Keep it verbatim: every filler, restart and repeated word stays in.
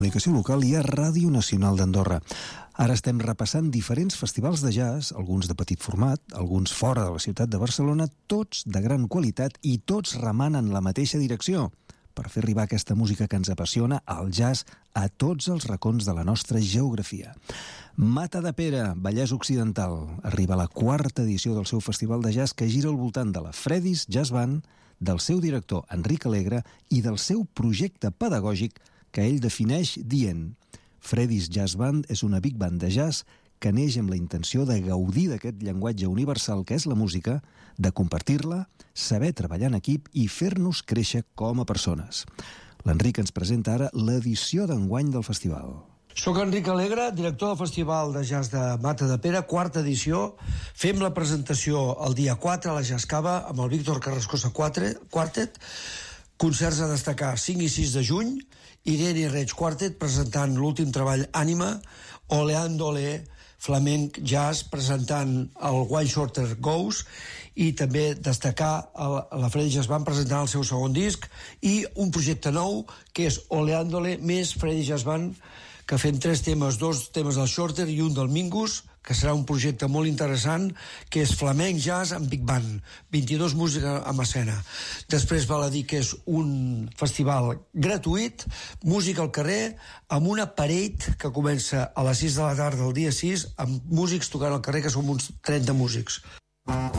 Comunicació local i a Ràdio Nacional d'Andorra. Ara estem repassant diferents festivals de jazz, alguns de petit format, alguns fora de la ciutat de Barcelona, tots de gran qualitat i tots remant en la mateixa direcció, per fer arribar aquesta música que ens apassiona, el jazz, a tots els racons de la nostra geografia. Matadepera, Vallès Occidental, arriba a la quarta edició del seu festival de jazz que gira al voltant de la Freddy's Jazz Band, del seu director Enric Alegre i del seu projecte pedagògic que ell defineix dient: Freddy's Jazz Band és una big band de jazz que neix amb la intenció de gaudir d'aquest llenguatge universal que és la música, de compartir-la, saber treballar en equip i fer-nos créixer com a persones. L'Enric ens presenta ara l'edició d'enguany del festival. Soc Enric Alegre, director del Festival de Jazz de Matadepera, quarta edició. Fem la presentació el dia quatre a la Jazz Cava amb el Víctor Carrascosa Quartet. Concerts a destacar cinc i sis de juny, Irene Reig Quartet presentant l'últim treball Ànima, Oleandole Flamenc Jazz presentant el Wine Shorter Goes, i també destacar el, la Freddy Jazz Band presentant el seu segon disc, i un projecte nou que és Oleandole més Freddy Jazz Band, que fem tres temes, dos temes del Shorter i un del Mingus, que serà un projecte molt interessant, que és flamenc jazz amb big band, vint-i-dos música en escena. Després val a dir que és un festival gratuït, música al carrer, amb una parade que comença a les sis de la tarda del dia sis, amb músics tocant al carrer, que som uns trenta músics.